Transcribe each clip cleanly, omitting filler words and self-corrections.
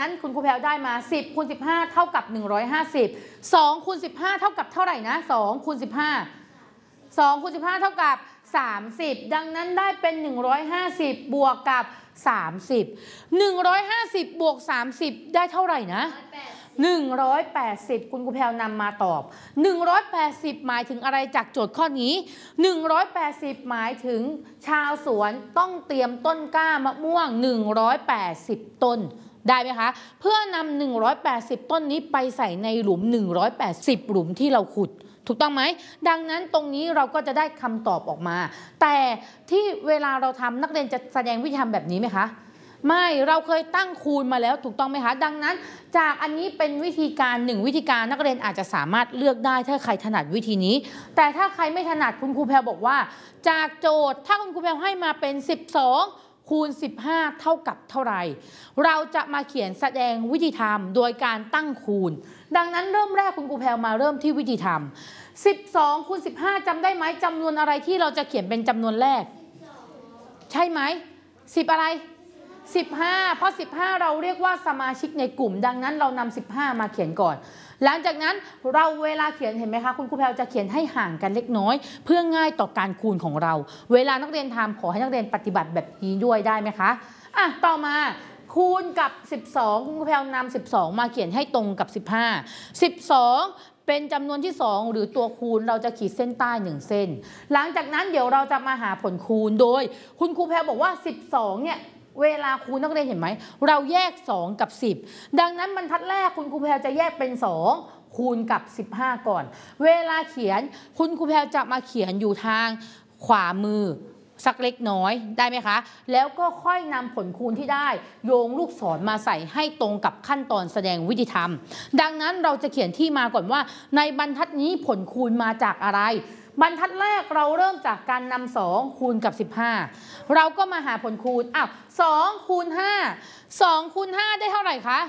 นั้นคุณครูแพลวได้มา10คูณ15เท่ากับ150 2คูณ15เท่ากับเท่าไหร่นะ2คูณ15 2คูณ15เท่ากับ30ดังนั้นได้เป็น150บวกกับ30 150บวก30ได้เท่าไหร่นะ180คุณครูแพลวนำมาตอบ180หมายถึงอะไรจากโจทย์ข้อนี้180หมายถึงชาวสวนต้องเตรียมต้นกล้ามะม่วง180ต้นได้ไหมคะเพื่อนำ180ต้นนี้ไปใส่ในหลุม180หลุมที่เราขุดถูกต้องไหมดังนั้นตรงนี้เราก็จะได้คำตอบออกมาแต่ที่เวลาเราทำนักเรียนจะแสดงวิธีทำแบบนี้ไหมคะไม่เราเคยตั้งคูณมาแล้วถูกต้องไหมคะดังนั้นจากอันนี้เป็นวิธีการ1วิธีการนักเรียนอาจจะสามารถเลือกได้ถ้าใครถนัดวิธีนี้แต่ถ้าใครไม่ถนัดคุณครูแพลวบอกว่าจากโจทย์ถ้าคุณครูแพลวให้มาเป็น12คูณ15เท่ากับเท่าไหร่เราจะมาเขียนแสดงวิธีทำโดยการตั้งคูณดังนั้นเริ่มแรกคุณครูแพลวมาเริ่มที่วิธีทำ12คูณ15จำได้ไหมจำนวนอะไรที่เราจะเขียนเป็นจำนวนแรกใช่ไหม10อะไร15เพราะ15เราเรียกว่าสมาชิกในกลุ่มดังนั้นเรานำ15มาเขียนก่อนหลังจากนั้นเราเวลาเขียนเห็นไหมคะคุณครูแพลวจะเขียนให้ห่างกันเล็กน้อยเพื่อง่ายต่อการคูณของเราเวลานักเรียนทำขอให้นักเรียนปฏิบัติแบบนี้ด้วยได้ไหมคะต่อมาคูณกับ12คุณครูแพลวนำ12มาเขียนให้ตรงกับ12เป็นจำนวนที่2หรือตัวคูณเราจะขีดเส้นใต้1เส้นหลังจากนั้นเดี๋ยวเราจะมาหาผลคูณโดยคุณครูแพลวบอกว่า12เนี่ยเวลาคูณนักเรียนเห็นไหมเราแยก2กับ10ดังนั้นบรรทัดแรกคุณครูแพลวจะแยกเป็น2คูณกับ15ก่อนเวลาเขียนคุณครูแพลวจะมาเขียนอยู่ทางขวามือสักเล็กน้อยได้ไหมคะแล้วก็ค่อยนำผลคูณที่ได้โยงลูกศรมาใส่ให้ตรงกับขั้นตอนแสดงวิธีทำดังนั้นเราจะเขียนที่มาก่อนว่าในบรรทัดนี้ผลคูณมาจากอะไรบรรทัดแรกเราเริ่มจากการนำ2คูณกับ15เราก็มาหาผลคูณ2คูณ5 2คูณ5ได้เท่าไหร่คะ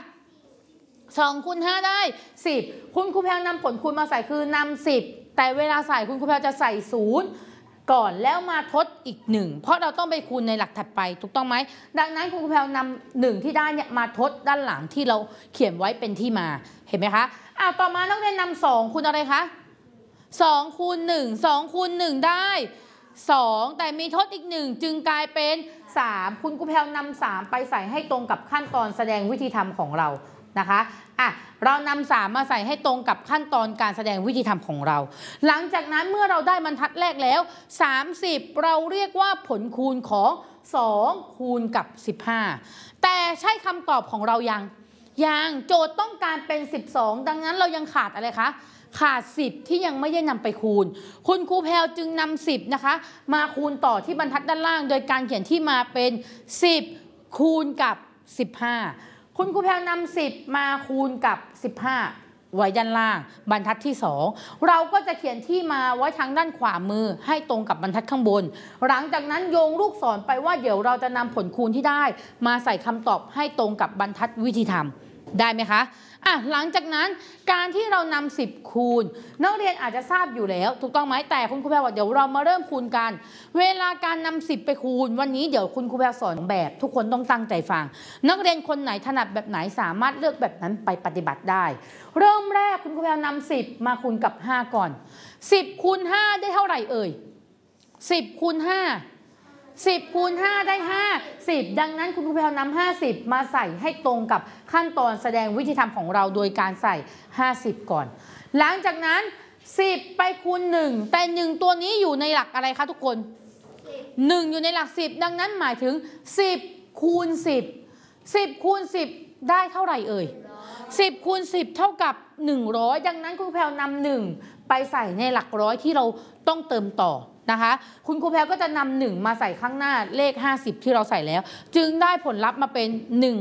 2คูณ5ได้10คุณครูแพลวนำผลคูณมาใส่คือนำ10แต่เวลาใส่คุณครูแพลวจะใส่0ก่อนแล้วมาทดอีก1เพราะเราต้องไปคูณในหลักถัดไปถูกต้องไหมดังนั้นคุณครูแพลวนำ1ที่ได้เนี่ยมาทดด้านหลังที่เราเขียนไว้เป็นที่มาเห็นไหมคะต่อมานักเรียนนำ2คูณอะไรคะ2คูณ1 2คูณ1ได้2แต่มีทดอีก1จึงกลายเป็น3คุณครูแพลวนำ3ไปใส่ให้ตรงกับขั้นตอนแสดงวิธีทำของเรานะคะเรานำ3มาใส่ให้ตรงกับขั้นตอนการแสดงวิธีทำของเราหลังจากนั้นเมื่อเราได้บรรทัดแรกแล้ว30เราเรียกว่าผลคูณของ2คูณกับ15แต่ใช่คำตอบของเรายังโจทย์ต้องการเป็น12ดังนั้นเรายังขาดอะไรคะขาด10ที่ยังไม่ได้นำไปคูณคุณครูแพลวจึงนำ10นะคะมาคูณต่อที่บรรทัดด้านล่างโดยการเขียนที่มาเป็น10คูณกับ15คุณครูแพลวนำ10มาคูณกับ15ไว้ด้านล่างบรรทัดที่2เราก็จะเขียนที่มาไว้ทางด้านขวามือให้ตรงกับบรรทัดข้างบนหลังจากนั้นโยงลูกศรไปว่าเดี๋ยวเราจะนำผลคูณที่ได้มาใส่คำตอบให้ตรงกับบรรทัดวิธีทำได้ไหมคะหลังจากนั้นการที่เรานำ10คูณนักเรียนอาจจะทราบอยู่แล้วถูกต้องไหมแต่คุณครูแพลวบอกเดี๋ยวเรามาเริ่มคูณกันเวลาการนำ10ไปคูณวันนี้เดี๋ยวคุณครูแพลวสอนแบบทุกคนต้องตั้งใจฟังนักเรียนคนไหนถนัดแบบไหนสามารถเลือกแบบนั้นไปปฏิบัติได้เริ่มแรกคุณครูแพลวนำ10มาคูณกับ5ก่อน10คูณ5ได้เท่าไหร่เอ่ย10คูณ5 10คูณ5ได้50ดังนั้นคุณครูแพลวนำ50มาใส่ให้ตรงกับขั้นตอนแสดงวิธีทำของเราโดยการใส่50ก่อนหลังจากนั้น10ไปคูณ1แต่1ตัวนี้อยู่ในหลักอะไรคะทุกคน1อยู่ในหลัก10ดังนั้นหมายถึง10คูณ10คูณ10ได้เท่าไหร่เอ่ย10คูณ10เท่ากับ100ดังนั้นคุณครูแพลวนำ1ไปใส่ในหลักร้อยที่เราต้องเติมต่อนะคะคุณครูแพลวก็จะนำ1มาใส่ข้างหน้าเลข50ที่เราใส่แล้วจึงได้ผลลัพธ์มาเป็น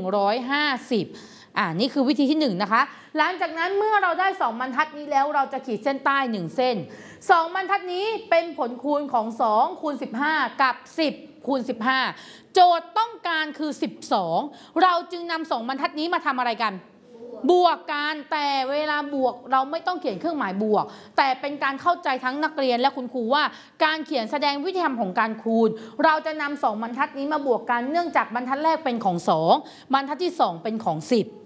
150นี่คือวิธีที่1นะคะหลังจากนั้นเมื่อเราได้2บรรทัดนี้แล้วเราจะขีดเส้นใต้1เส้น2บรรทัดนี้เป็นผลคูณของ2คูณ15กับ10คูณ15โจทย์ต้องการคือ12เราจึงนำ2บรรทัดนี้มาทำอะไรกันบวกกันแต่เวลาบวกเราไม่ต้องเขียนเครื่องหมายบวกแต่เป็นการเข้าใจทั้งนักเรียนและคุณครูว่าการเขียนแสดงวิธีทำของการคูณเราจะนำ2บรรทัดนี้มาบวกกันเนื่องจากบรรทัดแรกเป็นของ2บรรทัดที่2เป็นของ10